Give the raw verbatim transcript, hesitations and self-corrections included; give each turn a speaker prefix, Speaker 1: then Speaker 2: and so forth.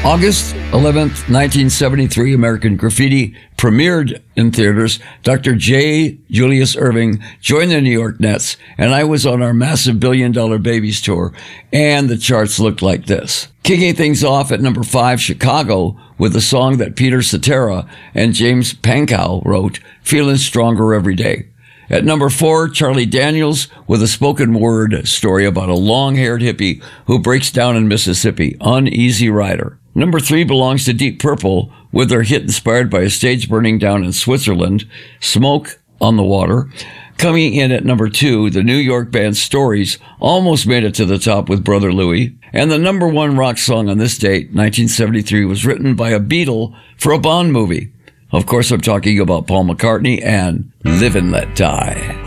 Speaker 1: August eleventh, nineteen seventy-three, American Graffiti premiered in theaters. Doctor J. Julius Erving joined the New York Nets, and I was on our massive Billion Dollar Babies tour, and the charts looked like this. Kicking things off at number five, Chicago, with a song that Peter Cetera and James Pankow wrote, Feeling Stronger Every Day. At number four, Charlie Daniels with a spoken word story about a long-haired hippie who breaks down in Mississippi, Uneasy Rider. Number three belongs to Deep Purple with their hit inspired by a stage burning down in Switzerland, Smoke on the Water. Coming in at number two, the New York band Stories almost made it to the top with Brother Louie. And the number one rock song on this date, nineteen seventy-three, was written by a Beatle for a Bond movie. Of course, I'm talking about Paul McCartney and Live and Let Die.